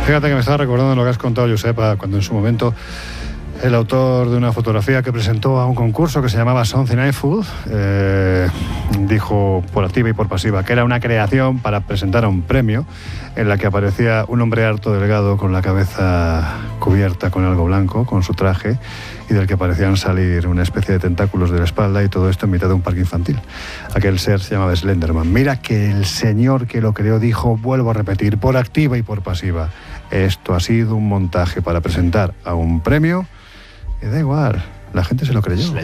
Fíjate que me estaba recordando lo que has contado, Josepa, cuando en su momento el autor de una fotografía que presentó a un concurso que se llamaba Something I Food dijo por activa y por pasiva que era una creación para presentar a un premio en la que aparecía un hombre harto delgado con la cabeza cubierta con algo blanco, con su traje, y del que parecían salir una especie de tentáculos de la espalda, y todo esto en mitad de un parque infantil. Aquel ser se llamaba Slenderman. Mira que el señor que lo creó dijo, vuelvo a repetir, por activa y por pasiva, esto ha sido un montaje para presentar a un premio. Y da igual, la gente se lo creyó.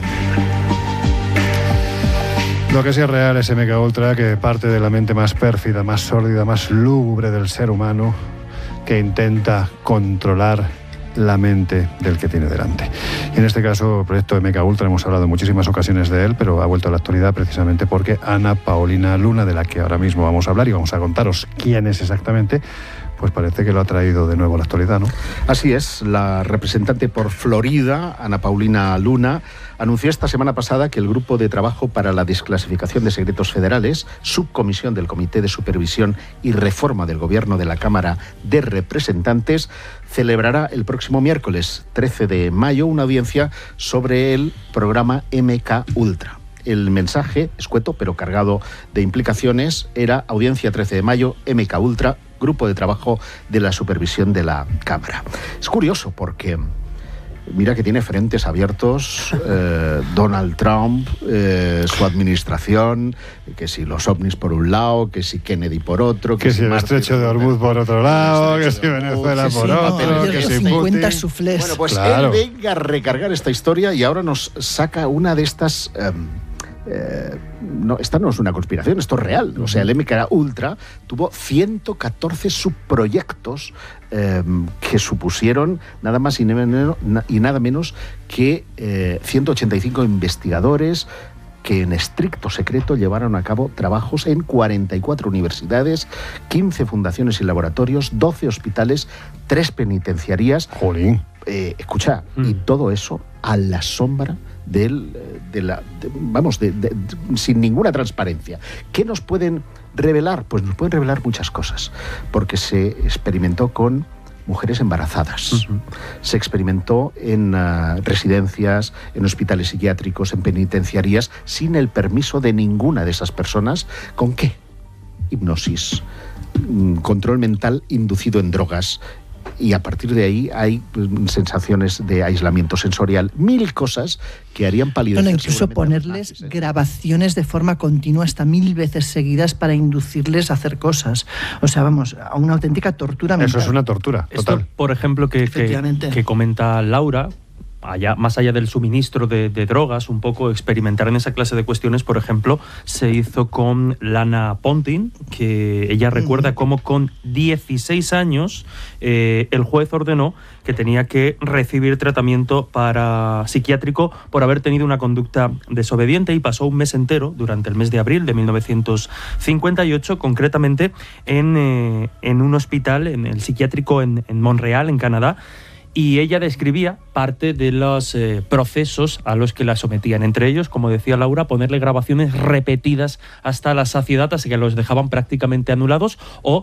Lo que sí es real es MK Ultra, que parte de la mente más pérfida, más sórdida, más lúgubre del ser humano, que intenta controlar la mente del que tiene delante. Y en este caso, el proyecto MK Ultra, hemos hablado en muchísimas ocasiones de él, pero ha vuelto a la actualidad precisamente porque Ana Paulina Luna, de la que ahora mismo vamos a hablar y vamos a contaros quién es exactamente, pues parece que lo ha traído de nuevo a la actualidad, ¿no? Así es, la representante por Florida, Ana Paulina Luna, anunció esta semana pasada que el Grupo de Trabajo para la Desclasificación de Secretos Federales, subcomisión del Comité de Supervisión y Reforma del Gobierno de la Cámara de Representantes, celebrará el próximo miércoles 13 de mayo una audiencia sobre el programa MK Ultra. El mensaje, escueto pero cargado de implicaciones, era audiencia 13 de mayo, MK Ultra, Grupo de Trabajo de la Supervisión de la Cámara. Es curioso porque mira que tiene frentes abiertos Donald Trump, su administración, que si los ovnis por un lado, que si Kennedy por otro, que si el estrecho de Hormuz por otro lado, que si Venezuela por otro, que si 50 suflés. Bueno, pues claro. Él venga a recargar esta historia y ahora nos saca una de estas... no, esta no es una conspiración, esto es real. O sea, el MK Ultra tuvo 114 subproyectos que supusieron nada más y nada menos que 185 investigadores que en estricto secreto llevaron a cabo trabajos en 44 universidades, 15 fundaciones y laboratorios, 12 hospitales, 3 penitenciarías. Jolín. Escucha, y todo eso a la sombra sin ninguna transparencia. ¿Qué nos pueden revelar? Pues nos pueden revelar muchas cosas, porque se experimentó con mujeres embarazadas, se experimentó en residencias, en hospitales psiquiátricos, en penitenciarías, sin el permiso de ninguna de esas personas. ¿Con qué? Hipnosis, control mental inducido en drogas. Y a partir de ahí hay sensaciones de aislamiento sensorial, 1000 cosas que harían palidecer. Incluso ponerles grabaciones de forma continua hasta 1000 veces seguidas para inducirles a hacer cosas. O sea, vamos, a una auténtica tortura mental. Eso es una tortura, total. Esto, por ejemplo, que comenta Laura, más allá del suministro de drogas, un poco experimentar en esa clase de cuestiones, por ejemplo, se hizo con Lana Ponting, que ella recuerda cómo con 16 años el juez ordenó que tenía que recibir tratamiento psiquiátrico por haber tenido una conducta desobediente, y pasó un mes entero, durante el mes de abril de 1958, concretamente en un hospital, en el psiquiátrico en Montreal, en Canadá. Y ella describía parte de los procesos a los que la sometían. Entre ellos, como decía Laura, ponerle grabaciones repetidas hasta la saciedad, así que los dejaban prácticamente anulados, o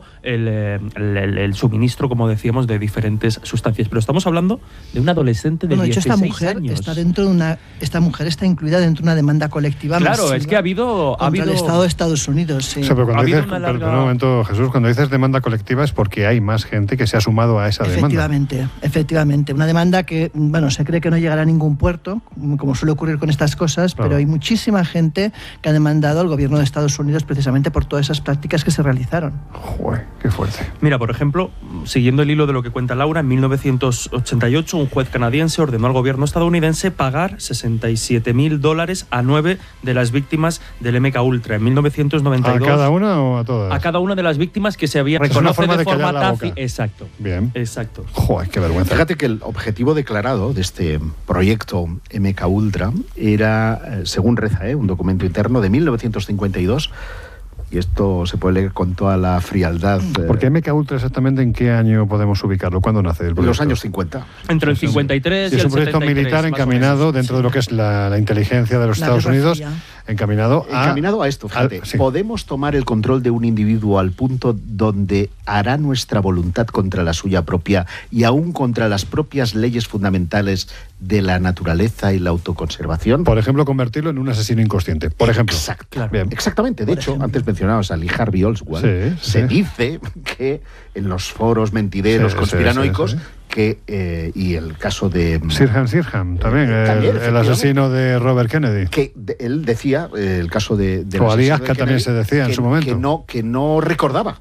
el suministro, como decíamos, de diferentes sustancias. Pero estamos hablando de una adolescente de 16 años. Esta mujer está incluida dentro de una demanda colectiva. Claro, es que ha habido el Estado de Estados Unidos. Sí. O sea, pero cuando dices, un momento, Jesús, cuando dices demanda colectiva es porque hay más gente que se ha sumado a esa demanda. Efectivamente. Una demanda que, se cree que no llegará a ningún puerto, como suele ocurrir con estas cosas, claro. Pero hay muchísima gente que ha demandado al gobierno de Estados Unidos precisamente por todas esas prácticas que se realizaron. Joder, qué fuerte. Mira, por ejemplo, siguiendo el hilo de lo que cuenta Laura, en 1988 un juez canadiense ordenó al gobierno estadounidense pagar $67,000 a 9 de las víctimas del MK Ultra. En 1992... ¿A cada una o a todas? A cada una de las víctimas que se había reconocido de forma tácita. Exacto. Bien. Exacto. Joder, qué vergüenza. Fíjate que el objetivo declarado de este proyecto MK Ultra era, según reza, un documento interno de 1952, y esto se puede leer con toda la frialdad. Porque MK Ultra, exactamente en qué año podemos ubicarlo, ¿cuándo nace el proyecto? En los años 50. Entre el 53 y el 73. Es un proyecto militar encaminado dentro de lo que es la inteligencia de los Estados Unidos encaminado a esto, fíjate. Sí. Podemos tomar el control de un individuo al punto donde hará nuestra voluntad contra la suya propia y aún contra las propias leyes fundamentales de la naturaleza y la autoconservación. Por ejemplo, convertirlo en un asesino inconsciente. Por ejemplo. Exactamente. De hecho, antes mencionabas a Lee Harvey Oswald. Se dice que en los foros mentideros conspiranoicos que y el caso de Sirhan también, el asesino de Robert Kennedy, que él decía el caso de Ali Aska también se decía en su momento que no recordaba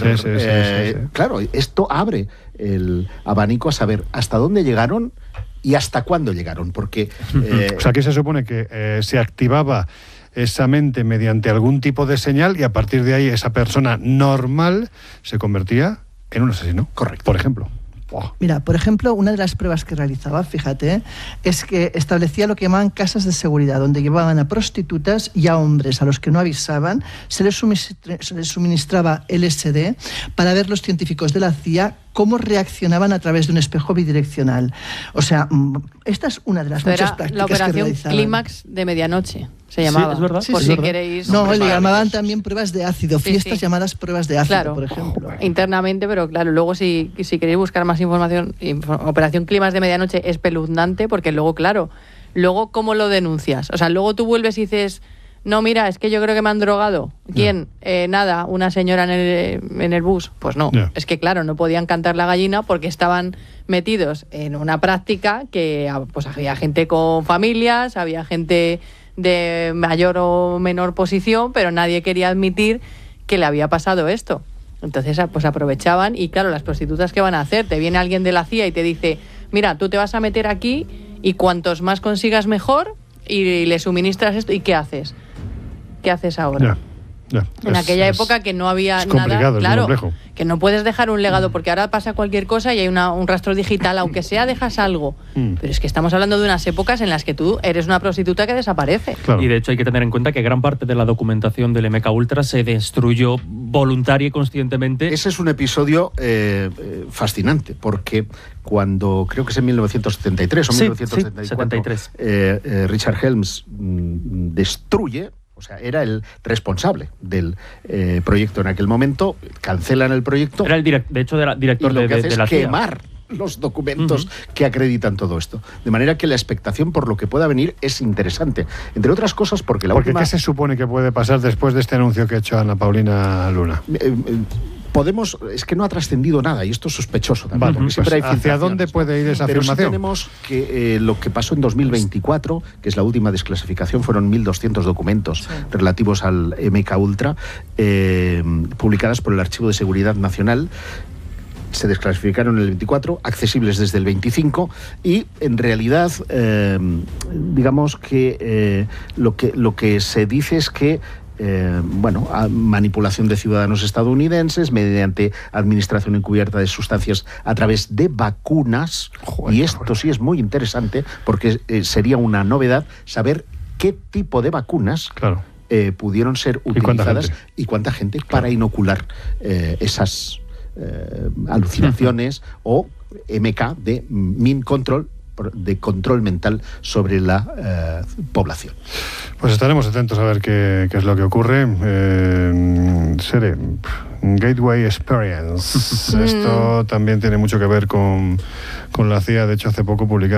claro, esto abre el abanico a saber hasta dónde llegaron y hasta cuándo llegaron, porque o sea, aquí se supone que se activaba esa mente mediante algún tipo de señal y a partir de ahí esa persona normal se convertía en un asesino. Correcto. Por ejemplo. Mira, por ejemplo, una de las pruebas que realizaba, fíjate, es que establecía lo que llamaban casas de seguridad, donde llevaban a prostitutas y a hombres a los que no avisaban, se les suministraba LSD para ver los científicos de la CIA cómo reaccionaban a través de un espejo bidireccional. O sea, esta es una de las muchas prácticas que realizaban. La operación Clímax de medianoche se llamaba. Sí, es verdad. Por si queréis... No, le llamaban también pruebas de ácido, fiestas llamadas pruebas de ácido, claro, por ejemplo. Internamente, pero claro, luego si queréis buscar más información, operación Clímax de medianoche es espeluznante, porque luego, claro, ¿cómo lo denuncias? O sea, luego tú vuelves y dices... No, mira, es que yo creo que me han drogado. ¿Quién? Nada, una señora en el bus. Pues no, es que claro, no podían cantar la gallina porque estaban metidos en una práctica que pues había gente con familias, había gente de mayor o menor posición, pero nadie quería admitir que le había pasado esto. Entonces, pues aprovechaban y claro, las prostitutas, ¿qué van a hacer? Te viene alguien de la CIA y te dice, mira, tú te vas a meter aquí y cuantos más consigas mejor y le suministras esto. ¿Y qué haces? ¿Qué haces ahora? En aquella época que no había nada, claro, que no puedes dejar un legado, porque ahora pasa cualquier cosa y hay un rastro digital, aunque sea dejas algo, pero es que estamos hablando de unas épocas en las que tú eres una prostituta que desaparece. Claro. Y de hecho hay que tener en cuenta que gran parte de la documentación del MK Ultra se destruyó voluntaria y conscientemente. Ese es un episodio fascinante, porque cuando, creo que es en 1973 o 1974, Richard Helms destruye, o sea, era el responsable del proyecto en aquel momento, cancelan el proyecto. Era de hecho, era director y lo que hace de la es CIA. quemar los documentos que acreditan todo esto. De manera que la expectación por lo que pueda venir es interesante. Entre otras cosas porque la última... ¿Qué se supone que puede pasar después de este anuncio que ha hecho Ana Paulina Luna? Es que no ha trascendido nada y esto es sospechoso también. Vale, pues ¿hacia dónde puede ir esa afirmación? Pero sí tenemos que lo que pasó en 2024, que es la última desclasificación, fueron 1.200 documentos relativos al MK Ultra, publicadas por el Archivo de Seguridad Nacional. Se desclasificaron en el 24, accesibles desde el 25 y en realidad digamos que lo que se dice es que manipulación de ciudadanos estadounidenses mediante administración encubierta de sustancias a través de vacunas. Y esto sí es muy interesante porque sería una novedad saber qué tipo de vacunas pudieron ser utilizadas y cuánta gente para inocular esas alucinaciones o MK de mind control, de control mental sobre la población. Pues estaremos atentos a ver qué es lo que ocurre. Sere, Gateway Experience. Esto también tiene mucho que ver con la CIA. De hecho, hace poco publicaron